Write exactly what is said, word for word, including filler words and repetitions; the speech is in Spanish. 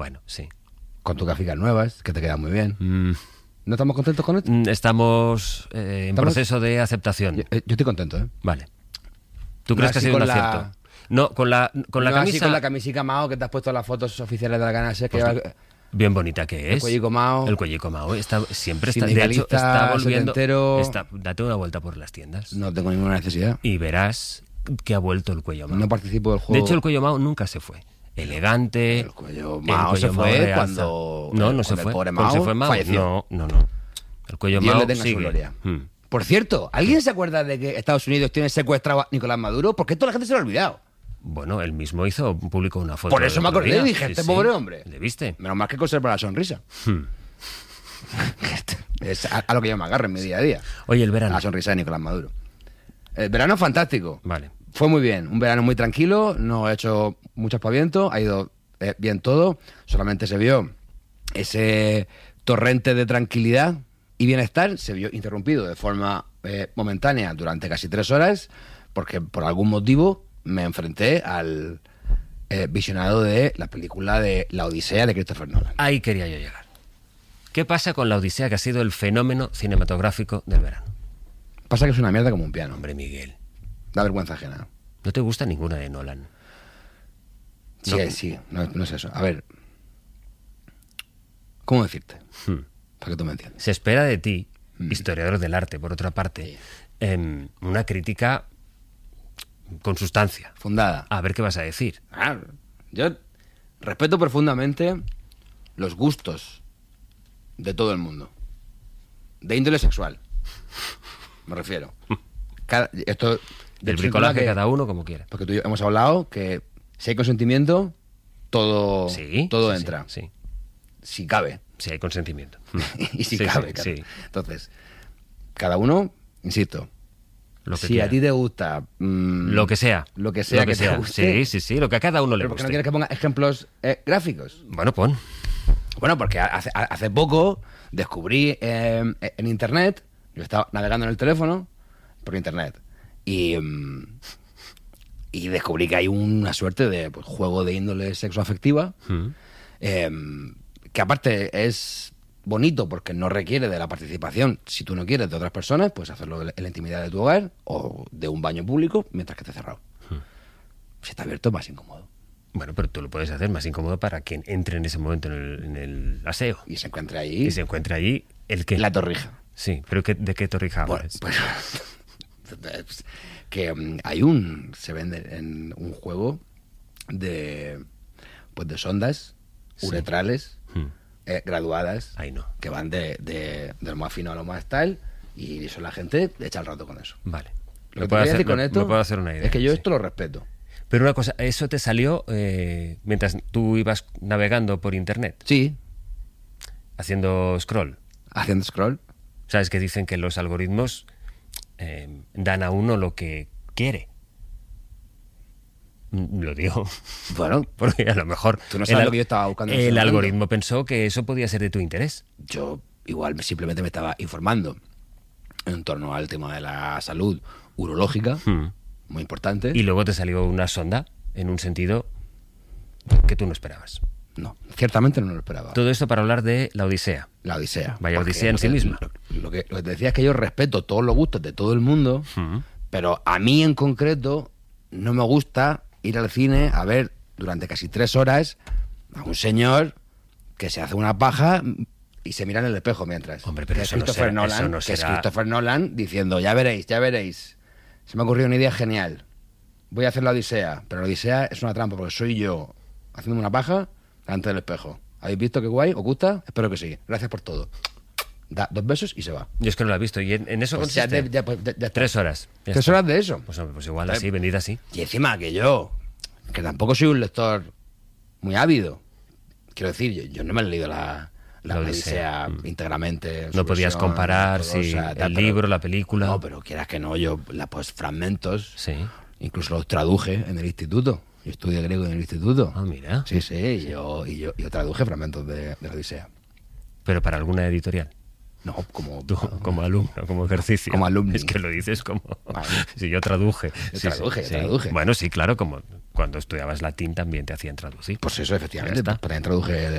Bueno, sí. Con tus gráficas nuevas, que te quedan muy bien. Mm. ¿No estamos contentos con esto? Estamos eh, en ¿Estamos? proceso de aceptación. Yo, yo estoy contento, ¿eh? Vale. ¿Tú No crees que ha así sido un con la- acierto? No, con la, con la no camisa así con la camisica Mao que te has puesto las fotos oficiales de la Canal Ser, que Pues lleva bien bonita que es. el cuellico Mao. El cuellico Mao. Está, siempre está, de hecho, Sindicalista, está volviendo. setentero. Está, date una vuelta por las tiendas No tengo ninguna necesidad. y verás que ha vuelto el cuello Mao. No participo del juego. De hecho, el cuello Mao nunca se fue. Elegante. El cuello el Mao cuello se Mao fue realza. cuando, No, no cuando se el fue. pobre Cuando Mao se fue Mao. falleció. No, no, no. El cuello Dios Mao le tenga sigue. su gloria. Mm. Por cierto, ¿alguien se acuerda de que Estados Unidos tiene secuestrado a Nicolás Maduro? Porque toda la gente se lo ha olvidado. Bueno, él mismo hizo, publicó una foto. Por eso el me otro acordé día. y dije, Sí, este sí. pobre hombre. ¿Le viste? Menos mal que conserva la sonrisa. Hmm. Es a, a lo que yo me agarro en mi día a día. Oye, el verano. La sonrisa de Nicolás Maduro. El verano es fantástico. Vale. Fue muy bien. Un verano muy tranquilo, no he hecho mucho aspaviento, ha ido eh, bien todo. Solamente se vio ese torrente de tranquilidad y bienestar, se vio interrumpido de forma eh, momentánea durante casi tres horas, porque por algún motivo me enfrenté al eh, visionado de la película de La Odisea de Christopher Nolan. Ahí quería yo llegar. ¿Qué pasa con La Odisea, que ha sido el fenómeno cinematográfico del verano? Pasa que es una mierda como un piano. Hombre, Miguel, Da vergüenza ajena. ¿no te gusta ninguna de Nolan? Sí, No. sí, no, no es eso. A ver, ¿cómo decirte? Hmm. Para que tú me entiendas. Se espera de ti, Mm. historiador del arte, por otra parte, em, una crítica con sustancia. Fundada. A ver qué vas a decir. Ah, yo respeto profundamente los gustos de todo el mundo. De índole sexual. Me refiero. Cada- esto, de Del hecho, es un tema bricolaje que- cada uno como quiera. Porque tú y yo hemos hablado que si hay consentimiento, todo, Sí, todo sí, entra. Sí, sí. Si cabe. Sí, hay consentimiento. y si Sí, cabe, sí, claro. sí. Entonces, cada uno, insisto, Lo que si quiera. a ti te gusta... mm, Lo que sea. Lo que sea que te guste. Sí, sí, sí, lo que a cada uno le ¿Pero por qué guste. no quieres que ponga ejemplos eh, gráficos? Bueno, pon. Bueno, porque hace, hace poco descubrí eh, en internet, yo estaba navegando en el teléfono por internet y, mm, y descubrí que hay una suerte de pues, juego de índole sexoafectiva Mm. eh, que aparte es bonito porque no requiere de la participación, si tú no quieres, de otras personas, pues hacerlo en la intimidad de tu hogar o de un baño público mientras que esté cerrado. Si está abierto es más incómodo. Bueno, pero tú lo puedes hacer más incómodo para quien entre en ese momento en el, en el aseo. Y se encuentra ahí Y se encuentra allí el que... la torrija. Sí, pero ¿qué- ¿de qué torrija Bueno, hablas? pues, pues, que mm, hay un se vende en un juego de pues de sondas Sí. uretrales Hmm. eh, graduadas Ahí no. que van de, de, de lo más fino a lo más tal y eso la gente echa el rato con eso. Vale. Lo Me que te puedo quería hacer, decir con me- esto me puedo hacer una idea. es que yo sí. esto lo respeto. Pero una cosa, eso te salió eh, mientras tú ibas navegando por internet, Sí, haciendo scroll. haciendo scroll. Sabes que dicen que los algoritmos eh, dan a uno lo que quiere. Mm, Lo digo. Bueno, Porque a lo mejor... Tú no sabes el, lo que yo estaba buscando en ese El momento. algoritmo pensó que eso podía ser de tu interés. yo igual simplemente me estaba informando en torno al tema de la salud urológica, Hmm. muy importante. Y luego te salió una sonda en un sentido que tú no esperabas. No, ciertamente no lo esperaba. Todo esto para hablar de La Odisea. La Odisea. Vaya Porque Odisea en lo sí que- misma. Lo, lo que, lo que te decía es que yo respeto todos los gustos de todo el mundo, Hmm. pero a mí en concreto no me gusta ir al cine a ver durante casi tres horas a un señor que se hace una paja y se mira en el espejo mientras. Hombre, pero que eso es no Christopher será- Nolan, eso no que es será- Christopher Nolan diciendo, ya veréis, ya veréis. Se me ha ocurrido una idea genial. Voy a hacer la Odisea, pero la Odisea es una trampa porque soy yo haciendo una paja delante del espejo. ¿Habéis visto qué guay? ¿Os gusta? Espero que sí. Gracias por todo. Da dos besos y se va. Yo es que no la he visto. ¿Y en, en eso Pues ya, consiste? de- ya- pues ya- ya está. Tres horas. Ya Tres está. horas de eso. Pues, hombre, pues igual Hombre, así, vendida así. Y encima que yo, que tampoco soy un lector muy ávido, quiero decir, yo, yo no me he leído la, la, La Odisea, Odisea, mm. íntegramente. en No su podías versión comparar si ortodoxa, tal, el pero- libro, la película. No, pero quieras que no, yo la, pues fragmentos, Sí. incluso los traduje en el instituto. Yo estudié griego en el instituto. Ah, mira. Sí, sí, y yo, y yo, yo traduje fragmentos de, de la Odisea. Pero para alguna editorial. No, como... Tú, como alumno, como ejercicio. Como alumni. Es que lo dices como... Vale. Si yo traduje. Yo Sí, traduje, sí, yo sí. traduje. Bueno, sí, claro, como cuando estudiabas latín también te hacían traducir. Pues eso, efectivamente. Ya está. También traduje